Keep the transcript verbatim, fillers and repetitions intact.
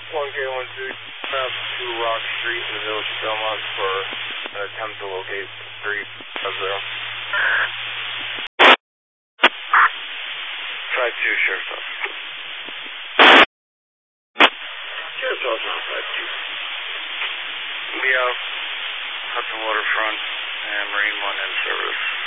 one K one two, map to Rock Street in the village of Belmont for an attempt to locate three of zero. five two, Sheriff's Office. Sheriff's Office on five two. Be out, Hudson Waterfront, and Marine one in service.